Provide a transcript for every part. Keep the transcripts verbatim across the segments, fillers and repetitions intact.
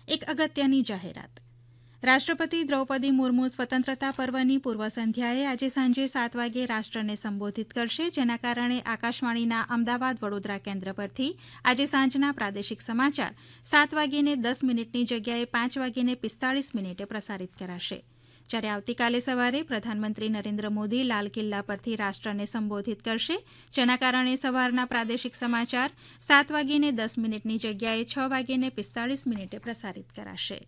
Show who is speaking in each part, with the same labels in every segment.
Speaker 1: એક અગત્યની જાહેરાત. રાષ્ટ્રપતિ દ્રૌપદી મુર્મુ સ્વતંત્રતા પર્વની પૂર્વ સંધ્યાએ આજે સાંજે સાત વાગે રાષ્ટ્રને સંબોધિત કરશે, જેના કારણે આકાશવાણીના અમદાવાદ વડોદરા કેન્દ્ર પરથી આજે સાંજના પ્રાદેશિક સમાચાર સાત વાગીને દસ મિનિટની જગ્યાએ પાંચ વાગીને પિસ્તાળીસ મિનિટે પ્રસારિત કરાશે. જ્યારે આવતીકાલે સવારે પ્રધાનમંત્રી નરેન્દ્ર મોદી લાલ કિલ્લા પરથી રાષ્ટ્રને સંબોધિત કરશે, જેના કારણે સવારના પ્રાદેશિક સમાચાર સાત વાગીને દસ મિનિટની જગ્યાએ છ વાગીને પિસ્તાળીસ મિનિટે પ્રસારિત કરાશે.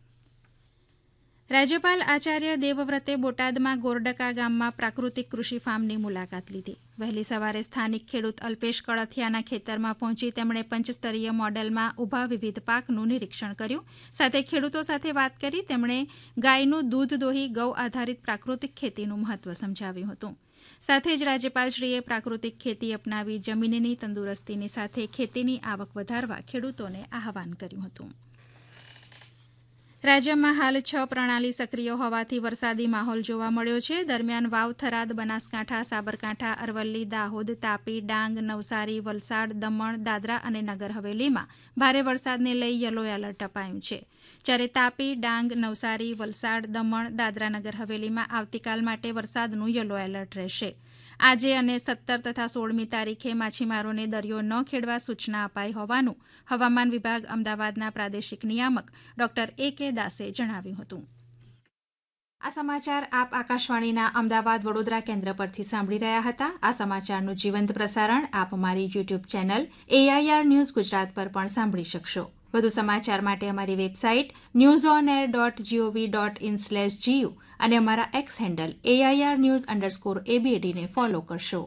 Speaker 1: રાજ્યપાલ આચાર્ય દેવવ્રતે બોટાદમાં ગોરડકા ગામમાં પ્રાકૃતિક કૃષિ ફાર્મની મુલાકાત લીધી. વહેલી સવારે સ્થાનિક ખેડૂત અલ્પેશ કળથિયાના ખેતરમાં પહોંચી તેમણે પંચસ્તરીય મોડેલમાં ઊભા વિવિધ પાકનું નિરીક્ષણ કર્યું. સાથે ખેડૂતો સાથે વાત કરી તેમણે ગાયનું દૂધ દોહી ગૌ આધારિત પ્રાકૃતિક ખેતીનું મહત્વ સમજાવ્યું હતું. સાથે જ રાજ્યપાલશ્રીએ પ્રાકૃતિક ખેતી અપનાવી જમીનની તંદુરસ્તીની સાથે ખેતીની આવક વધારવા ખેડૂતોને આહવાન કર્યું હતું. રાજ્યમાં હાલ છ પ્રણાલી સક્રિય હોવાથી વરસાદી માહોલ જોવા મળ્યો છે. દરમિયાન વાવ, થરાદ, બનાસકાંઠા, સાબરકાંઠા, અરવલ્લી, દાહોદ, તાપી, ડાંગ, નવસારી, વલસાડ, દમણ, દાદરા અને નગર હવેલીમાં ભારે વરસાદને લઈ યલો એલર્ટ અપાયું છે. જ્યારે તાપી, ડાંગ, નવસારી, વલસાડ, દમણ, દાદરા નગર હવેલીમાં આવતીકાલ માટે વરસાદનું યલો એલર્ટ રહેશે. આજે અને સત્તર તથા સોળમી તારીખે માછીમારોને દરિયો ન ખેડવા સૂચના અપાઈ હોવાનું હવામાન વિભાગ અમદાવાદના પ્રાદેશિક નિયામક ડોક્ટર એ કે દાસે જણાવ્યું હતું. આ સમાચાર આપ આકાશવાણીના અમદાવાદ વડોદરા કેન્દ્ર પરથી સાંભળી રહ્યા હતા. આ સમાચારનું જીવંત પ્રસારણ આપ અમારી YouTube channel AIR news Gujarat પર પણ સાંભળી શકશો. વધુ સમાચાર માટે અમારી website news on air dot GOV dot in slash GU અને અમારા x handle AIR news underscore એબીએડીને follow કરશો.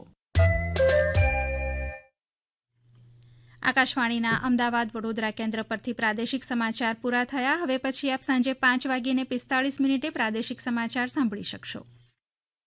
Speaker 1: આકાશવાણીના અમદાવાદ વડોદરા કેન્દ્ર પરથી પ્રાદેશિક સમાચાર પૂરા થયા. હવે પછી આપ સાંજે પાંચ વાગીને પિસ્તાળીસ મિનિટે પ્રાદેશિક સમાચાર સાંભળી શકશો.